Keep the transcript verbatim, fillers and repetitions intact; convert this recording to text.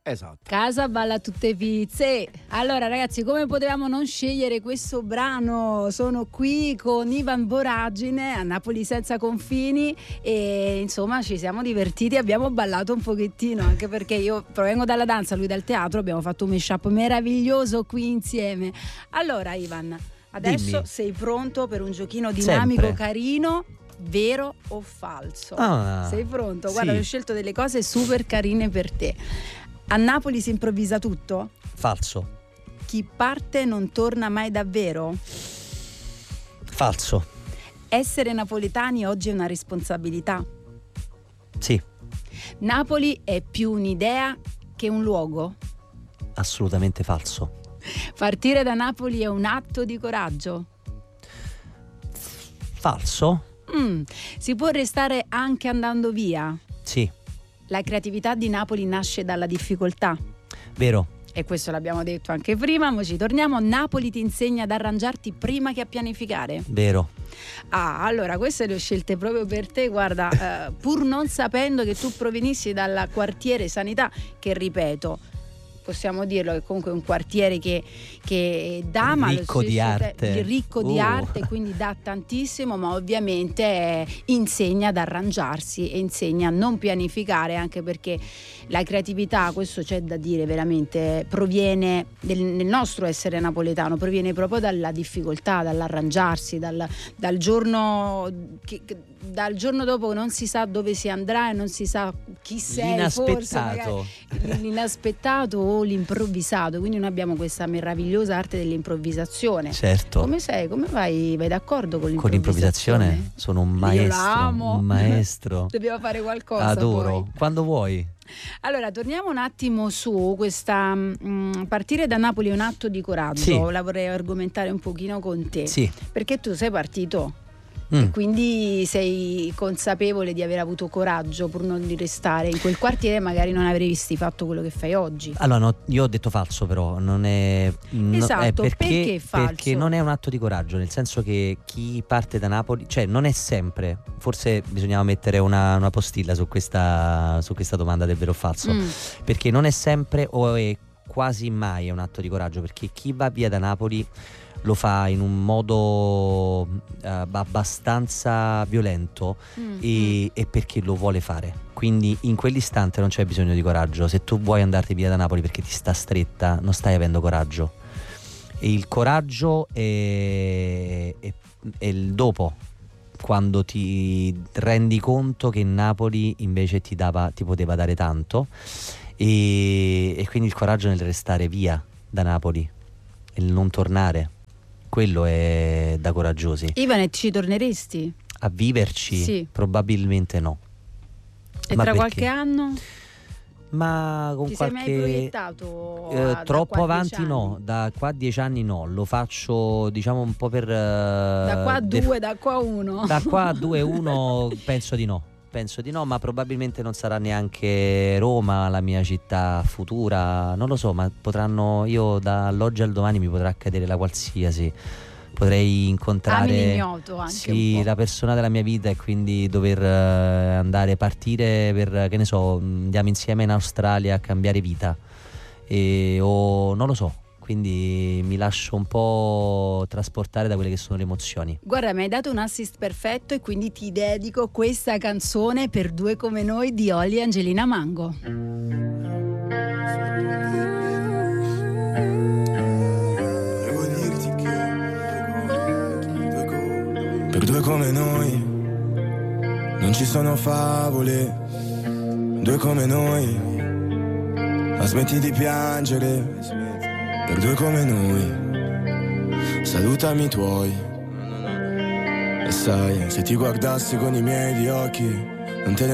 Esatto. Casa balla tutte pizze. Allora ragazzi, come potevamo non scegliere questo brano? Sono qui con Ivan Voragine a Napoli senza confini e insomma ci siamo divertiti, abbiamo ballato un pochettino, anche perché io provengo dalla danza, lui dal teatro, abbiamo fatto un mashup meraviglioso qui insieme. Allora Ivan, adesso Dimmi. sei pronto per un giochino dinamico, Sempre. carino? Vero o falso? Ah, sei pronto? Guarda, sì. ho scelto delle cose super carine per te. A Napoli si improvvisa tutto? Falso. Chi parte non torna mai davvero? Falso. Essere napoletani oggi è una responsabilità? Sì, Napoli è più un'idea che un luogo? assolutamente falso. Partire da Napoli è un atto di coraggio? Falso? Mm, si può restare anche andando via? Sì, La creatività di Napoli nasce dalla difficoltà? vero. E questo l'abbiamo detto anche prima, ma ci torniamo. Napoli ti insegna ad arrangiarti prima che a pianificare? Vero. Ah, allora queste le ho scelte proprio per te, guarda, eh, pur non sapendo che tu provenissi dal quartiere Sanità, che ripeto, possiamo dirlo che comunque è un quartiere che, che dà, ma allo Ricco di stesso te- arte. di ricco di Uh. arte, quindi dà tantissimo, ma ovviamente eh, insegna ad arrangiarsi e insegna a non pianificare, anche perché la creatività, questo c'è da dire veramente, proviene del, nel nostro essere napoletano, proviene proprio dalla difficoltà, dall'arrangiarsi, dal, dal giorno che, che- dal giorno dopo non si sa dove si andrà e non si sa chi sei, forse L'inaspettato. magari l'inaspettato o l'improvvisato, quindi noi abbiamo questa meravigliosa arte dell'improvvisazione. Certo. Come sei? Come vai? Vai d'accordo con Con l'improvvisazione? l'improvvisazione sono un Io maestro. l'amo. Un maestro. Dobbiamo fare qualcosa. Adoro. poi. Quando vuoi. Allora, torniamo un attimo su questa mh, partire da Napoli è un atto di coraggio. Sì. La vorrei argomentare un pochino con te. Sì. Perché tu sei partito Mm. e quindi sei consapevole di aver avuto coraggio pur non di restare in quel quartiere, magari non avresti fatto quello che fai oggi. Allora, no, io ho detto falso, però non è. no- Esatto, è perché, perché falso? Perché non è un atto di coraggio, nel senso che chi parte da Napoli, cioè non è sempre. Forse bisognava mettere una, una postilla su questa, su questa domanda del vero o falso. Mm. Perché non è sempre o è quasi mai un atto di coraggio, perché chi va via da Napoli lo fa in un modo eh, abbastanza violento Mm, e, e perché lo vuole fare. Quindi in quell'istante non c'è bisogno di coraggio. Se tu vuoi andarti via da Napoli perché ti sta stretta, non stai avendo coraggio. E il coraggio è, è, è il dopo, quando ti rendi conto che Napoli invece ti dava, ti poteva dare tanto, e, e quindi il coraggio nel restare via da Napoli e il non tornare, quello è da coraggiosi. Ivan, e ci torneresti? A viverci? Sì. Probabilmente no. E Ma tra perché? qualche anno? Ma con Ti qualche sei mai proiettato? Eh, a- da troppo qua a dieci avanti no, anni? da qua a dieci anni no, lo faccio diciamo un po' per eh, Da qua a def- due, da qua a uno. da qua a due uno penso di no. Penso di no, ma probabilmente non sarà neanche Roma la mia città futura, non lo so, ma potranno, io dall'oggi al domani mi potrà accadere la qualsiasi. Potrei incontrare Ami l'ignoto anche sì, un po'. la persona della mia vita e quindi dover eh, andare, partire per, che ne so, andiamo insieme in Australia a cambiare vita, e, o non lo so, quindi mi lascio un po' trasportare da quelle che sono le emozioni. Guarda, mi hai dato un assist perfetto e quindi ti dedico questa canzone per due come noi di Olly e Angelina Mango. Devo dirti che per due come noi non ci sono favole. Due come noi, ma smetti di piangere. Per due come noi, salutami i tuoi. E sai, se ti guardassi con i miei di occhi non te ne